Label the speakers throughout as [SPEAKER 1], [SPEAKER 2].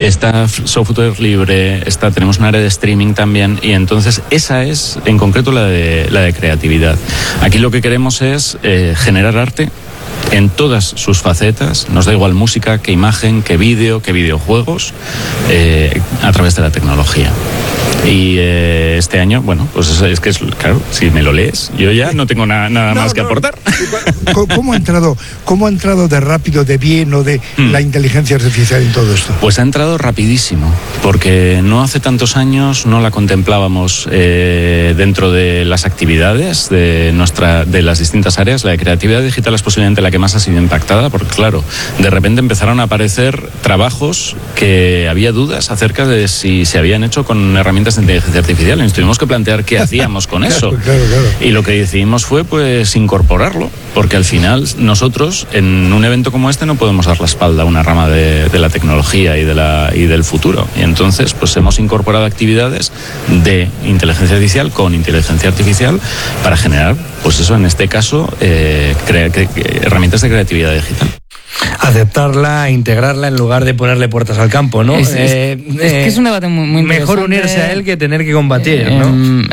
[SPEAKER 1] está software libre, tenemos un área de streaming también, y entonces esa es en concreto la de creatividad. Aquí lo que queremos es generar arte en todas sus facetas, nos da igual música, que imagen, que vídeo, que videojuegos, a través de la tecnología. Y este año, bueno, pues es que claro, si me lo lees, yo ya no tengo nada más que aportar.
[SPEAKER 2] ¿Cómo ha entrado de rápido, de bien o de la inteligencia artificial en todo esto?
[SPEAKER 1] Pues ha entrado rapidísimo, porque no hace tantos años no la contemplábamos dentro de las actividades de las distintas áreas. La de creatividad digital es posiblemente la que más ha sido impactada, porque claro, de repente empezaron a aparecer trabajos que había dudas acerca de si se habían hecho con herramientas de inteligencia artificial, y nos tuvimos que plantear qué hacíamos con eso.
[SPEAKER 2] Claro.
[SPEAKER 1] Y lo que decidimos fue pues incorporarlo, porque al final nosotros en un evento como este no podemos dar la espalda a una rama de la tecnología y del futuro, y entonces pues hemos incorporado actividades de inteligencia artificial con inteligencia artificial para generar, pues eso, en este caso, herramientas de creatividad digital.
[SPEAKER 3] Aceptarla, integrarla en lugar de ponerle puertas al campo, ¿no?
[SPEAKER 4] Es que es un debate muy interesante.
[SPEAKER 3] Mejor unirse a él que tener que combatir, ¿no?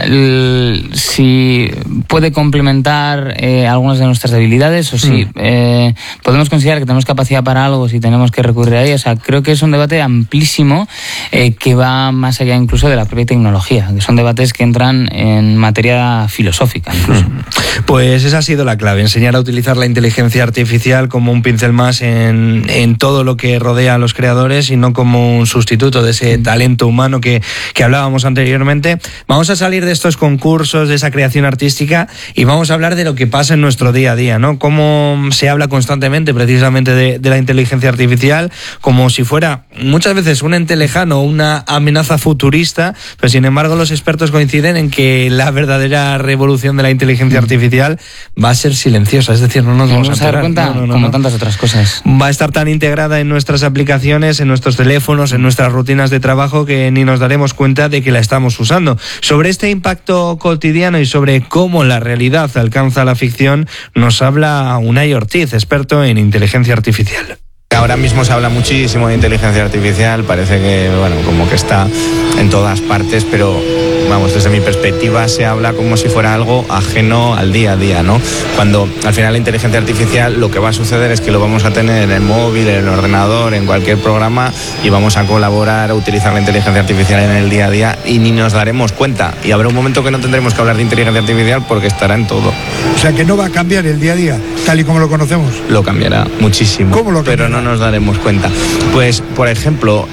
[SPEAKER 4] Si puede complementar algunas de nuestras debilidades o si podemos considerar que tenemos capacidad para algo si tenemos que recurrir a ella. O sea, creo que es un debate amplísimo que va más allá incluso de la propia tecnología, que son debates que entran en materia filosófica incluso.
[SPEAKER 3] Pues esa ha sido la clave, enseñar a utilizar la inteligencia artificial como un pincel más en todo lo que rodea a los creadores y no como un sustituto de ese talento humano que hablábamos anteriormente. Vamos a salir de estos concursos, de esa creación artística, y vamos a hablar de lo que pasa en nuestro día a día, ¿no? Cómo se habla constantemente precisamente de la inteligencia artificial como si fuera muchas veces un ente lejano, una amenaza futurista, pero sin embargo los expertos coinciden en que la verdadera revolución de la inteligencia artificial va a ser silenciosa, es decir, no nos vamos a dar cuenta
[SPEAKER 4] como tantas otras cosas.
[SPEAKER 3] Va a estar tan integrada en nuestras aplicaciones, en nuestros teléfonos, en nuestras rutinas de trabajo, que ni nos daremos cuenta de que la estamos usando. Sobre este impacto cotidiano y sobre cómo la realidad alcanza la ficción, nos habla Unai Ortiz, experto en inteligencia artificial.
[SPEAKER 5] Ahora mismo se habla muchísimo de inteligencia artificial, parece que, bueno, como que está en todas partes, pero vamos, desde mi perspectiva se habla como si fuera algo ajeno al día a día, ¿no? Cuando al final la inteligencia artificial lo que va a suceder es que lo vamos a tener en el móvil, en el ordenador, en cualquier programa, y vamos a colaborar, a utilizar la inteligencia artificial en el día a día y ni nos daremos cuenta. Y habrá un momento que no tendremos que hablar de inteligencia artificial porque estará en todo.
[SPEAKER 2] O sea, que no va a cambiar el día a día, tal y como lo conocemos.
[SPEAKER 5] Lo cambiará muchísimo.
[SPEAKER 2] ¿Cómo lo cambiará?
[SPEAKER 5] Pero no nos daremos cuenta. Pues, por ejemplo,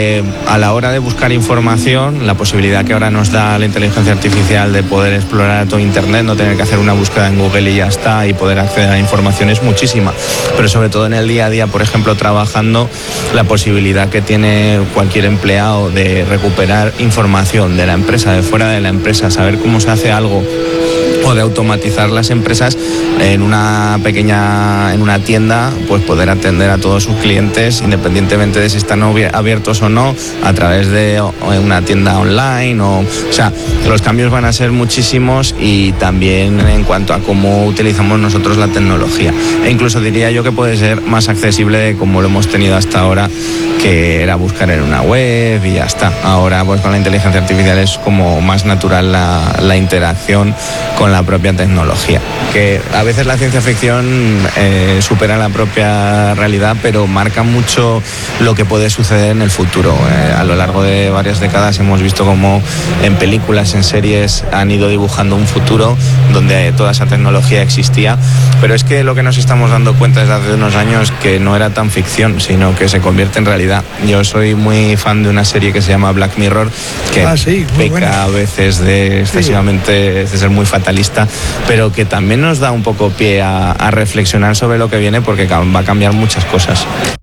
[SPEAKER 5] a la hora de buscar información, la posibilidad que ahora nos da la inteligencia artificial de poder explorar todo Internet, no tener que hacer una búsqueda en Google y ya está, y poder acceder a la información es muchísima. Pero sobre todo en el día a día, por ejemplo, trabajando, la posibilidad que tiene cualquier empleado de recuperar información de la empresa, de fuera de la empresa, saber cómo se hace algo, o de automatizar las empresas en una tienda, pues poder atender a todos sus clientes independientemente de si están abiertos o no, a través de una tienda online. O sea, los cambios van a ser muchísimos, y también en cuanto a cómo utilizamos nosotros la tecnología, e incluso diría yo que puede ser más accesible de como lo hemos tenido hasta ahora, que era buscar en una web y ya está. Ahora pues con la inteligencia artificial es como más natural la interacción con la propia tecnología, que a veces la ciencia ficción supera la propia realidad, pero marca mucho lo que puede suceder en el futuro. A lo largo de varias décadas hemos visto cómo en películas, en series han ido dibujando un futuro donde toda esa tecnología existía, pero es que lo que nos estamos dando cuenta desde hace unos años que no era tan ficción, sino que se convierte en realidad. Yo soy muy fan de una serie que se llama Black Mirror, que peca buena a veces de excesivamente de ser muy fatalista, pero que también nos da un poco pie a reflexionar sobre lo que viene, porque va a cambiar muchas cosas.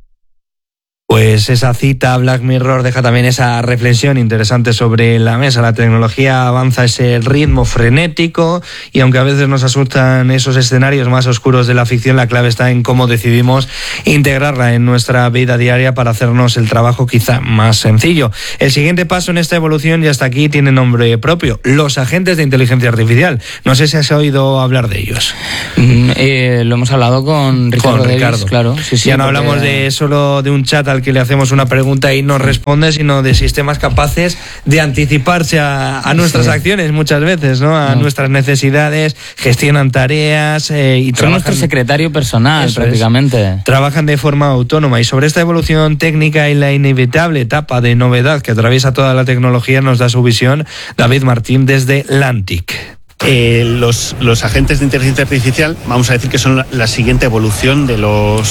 [SPEAKER 3] Pues esa cita Black Mirror deja también esa reflexión interesante sobre la mesa. La tecnología avanza a ese ritmo frenético, y aunque a veces nos asustan esos escenarios más oscuros de la ficción, la clave está en cómo decidimos integrarla en nuestra vida diaria para hacernos el trabajo quizá más sencillo. El siguiente paso en esta evolución, y hasta aquí, tiene nombre propio: los agentes de inteligencia artificial. No sé si has oído hablar de ellos.
[SPEAKER 4] Lo hemos hablado con Ricardo.
[SPEAKER 3] Claro.
[SPEAKER 4] Sí,
[SPEAKER 3] ya no hablamos de solo de un chat al que le hacemos una pregunta y nos responde, sino de sistemas capaces de anticiparse a nuestras acciones muchas veces, ¿no? A nuestras necesidades, gestionan tareas y
[SPEAKER 4] son nuestro secretario personal prácticamente.
[SPEAKER 3] Trabajan de forma autónoma, y sobre esta evolución técnica y la inevitable etapa de novedad que atraviesa toda la tecnología nos da su visión David Martín desde Lantic.
[SPEAKER 6] Los agentes de inteligencia artificial, vamos a decir que son la siguiente evolución de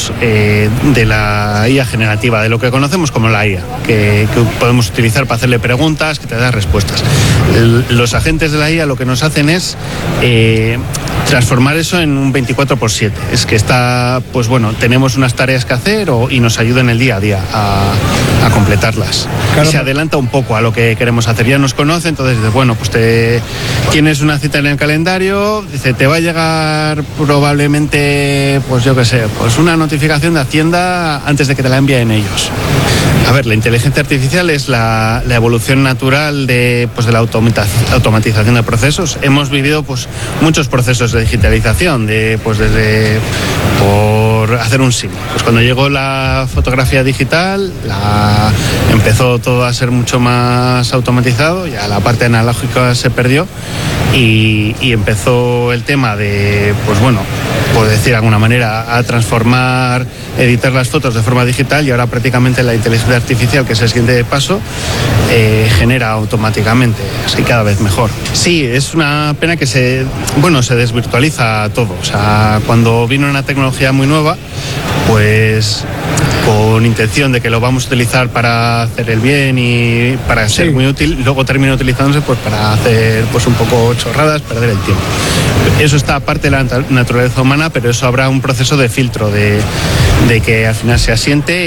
[SPEAKER 6] la IA generativa, de lo que conocemos como la IA, que podemos utilizar para hacerle preguntas, que te da respuestas. Los agentes de la IA lo que nos hacen es transformar eso en un 24/7. Es que pues bueno, tenemos unas tareas que hacer y nos ayudan el día a día a completarlas. Claro. Y se adelanta un poco a lo que queremos hacer. Ya nos conoce, entonces dices, bueno, pues tienes una cita en el calendario, dice, te va a llegar probablemente, pues yo qué sé, pues una notificación de Hacienda antes de que te la envíen ellos. A ver, la inteligencia artificial es la evolución natural de la automatización de procesos. Hemos vivido pues muchos procesos de digitalización, desde por hacer un símil. Pues cuando llegó la fotografía digital, empezó todo a ser mucho más automatizado, ya la parte analógica se perdió y empezó el tema de, pues bueno, por decir de alguna manera, a transformar, editar las fotos de forma digital, y ahora prácticamente la inteligencia artificial, que es el siguiente paso, genera automáticamente, así cada vez mejor. Sí, es una pena que se desvirtualiza todo. O sea, cuando vino una tecnología muy nueva, pues con intención de que lo vamos a utilizar para hacer el bien y para ser muy útil, luego termina utilizándose pues para hacer pues un poco chorradas, perder el tiempo. Eso está aparte de la naturaleza humana, pero eso habrá un proceso de filtro de que al final se asiente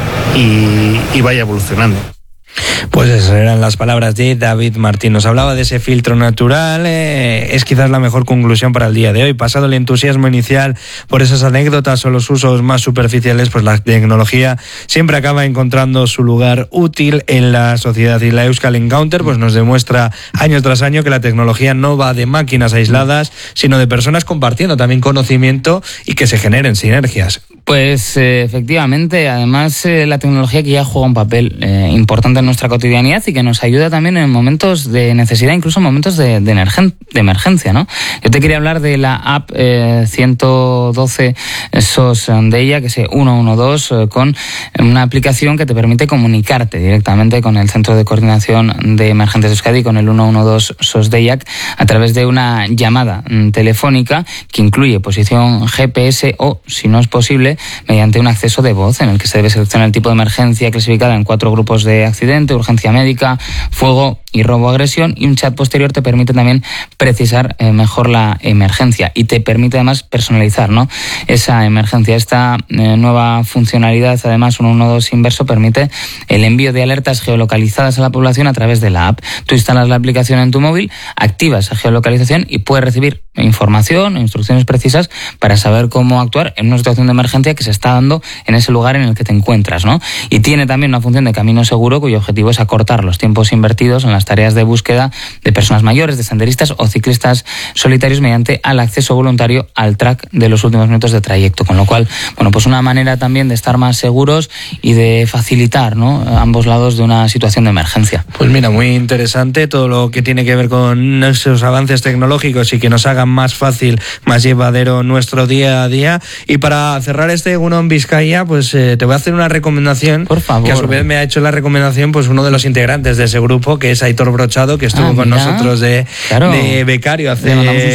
[SPEAKER 6] y vaya evolucionando.
[SPEAKER 3] Pues esas eran las palabras de David Martín. Nos hablaba de ese filtro natural. Es quizás la mejor conclusión para el día de hoy. Pasado el entusiasmo inicial por esas anécdotas o los usos más superficiales, pues la tecnología siempre acaba encontrando su lugar útil en la sociedad. Y la Euskal Encounter pues nos demuestra año tras año que la tecnología no va de máquinas aisladas, sino de personas compartiendo también conocimiento y que se generen sinergias.
[SPEAKER 4] Pues efectivamente, además la tecnología que ya juega un papel importante en nuestra cotidianidad y que nos ayuda también en momentos de necesidad, incluso en momentos de emergencia, ¿no? Yo te quería hablar de la app 112 SOS de ella, que es 112, con una aplicación que te permite comunicarte directamente con el Centro de Coordinación de Emergencias de Euskadi, con el 112 SOS de IAC, a través de una llamada telefónica que incluye posición GPS o, si no es posible, mediante un acceso de voz en el que se debe seleccionar el tipo de emergencia clasificada en 4 grupos de accidente, urgencia médica, fuego y robo-agresión, y un chat posterior te permite también precisar mejor la emergencia y te permite además personalizar, ¿no?, esa emergencia. Esta nueva funcionalidad, además 112 Inverso, permite el envío de alertas geolocalizadas a la población a través de la app. Tú instalas la aplicación en tu móvil, activas esa geolocalización y puedes recibir información, instrucciones precisas para saber cómo actuar en una situación de emergencia que se está dando en ese lugar en el que te encuentras, ¿no? Y tiene también una función de camino seguro, cuyo objetivo es acortar los tiempos invertidos en las tareas de búsqueda de personas mayores, de senderistas o ciclistas solitarios mediante el acceso voluntario al track de los últimos minutos de trayecto, con lo cual, bueno, pues una manera también de estar más seguros y de facilitar, ¿no?, ambos lados de una situación de emergencia.
[SPEAKER 3] Pues mira, muy interesante todo lo que tiene que ver con esos avances tecnológicos y que nos hagan más fácil, más llevadero nuestro día a día. Y para cerrar este Egunon Vizcaya, pues te voy a hacer una recomendación.
[SPEAKER 4] Por favor.
[SPEAKER 3] Que a su vez me ha hecho la recomendación pues uno de los integrantes de ese grupo, que es Aitor Brochado, que estuvo con nosotros de becario hace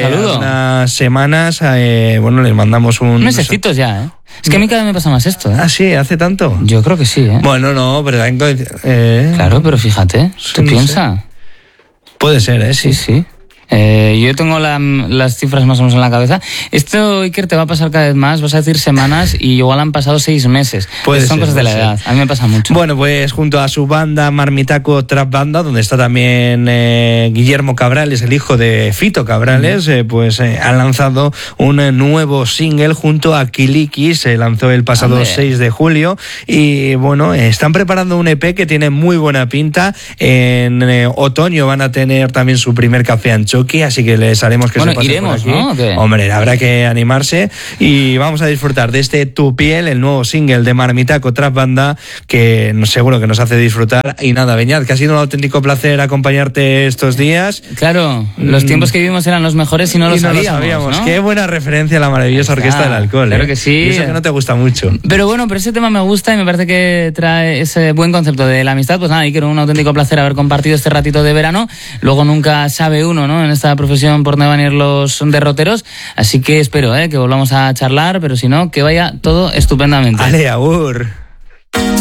[SPEAKER 3] unas semanas. Bueno, les mandamos un...
[SPEAKER 4] Mesecitos ya, ¿eh? Es que a mí cada vez me pasa más esto, ¿eh?
[SPEAKER 3] ¿Ah, sí? ¿Hace tanto?
[SPEAKER 4] Yo creo que sí, ¿eh?
[SPEAKER 3] Bueno, no, pero...
[SPEAKER 4] Claro, pero fíjate, tú piensa.
[SPEAKER 3] Puede ser, ¿eh?
[SPEAKER 4] Sí. Yo tengo las cifras más o menos en la cabeza. Esto, Iker, te va a pasar cada vez más. Vas a decir semanas y igual han pasado 6 meses. Son cosas de la edad. A mí me pasa mucho.
[SPEAKER 3] Bueno, pues junto a su banda Marmitaco Trap Banda, donde está también Guillermo Cabrales, el hijo de Fito Cabrales, han lanzado un nuevo single junto a Kiliki. Se lanzó el pasado 6 de julio. Y bueno, están preparando un EP que tiene muy buena pinta. En otoño van a tener también su primer Café Ancho, karaoke, así que les haremos que se pasen
[SPEAKER 4] iremos,
[SPEAKER 3] por aquí.
[SPEAKER 4] ¿no? ¿Qué?
[SPEAKER 3] Hombre, habrá que animarse y vamos a disfrutar de este Tu Piel, el nuevo single de Marmitaco Trap Banda, que seguro que nos hace disfrutar. Y nada, Beñat, que ha sido un auténtico placer acompañarte estos días.
[SPEAKER 4] Claro, los tiempos que vivimos eran los mejores y no lo sabíamos, ¿no?
[SPEAKER 3] Qué buena referencia a la maravillosa Orquesta del Alcohol.
[SPEAKER 4] Claro que sí.
[SPEAKER 3] Y eso que no te gusta mucho.
[SPEAKER 4] Pero bueno, pero ese tema me gusta y me parece que trae ese buen concepto de la amistad. Pues nada, y quiero un auténtico placer haber compartido este ratito de verano. Luego nunca sabe uno, ¿no? En esta profesión por dónde van a ir los derroteros. Así que espero, que volvamos a charlar, pero si no, que vaya todo estupendamente.
[SPEAKER 3] Ale, agur.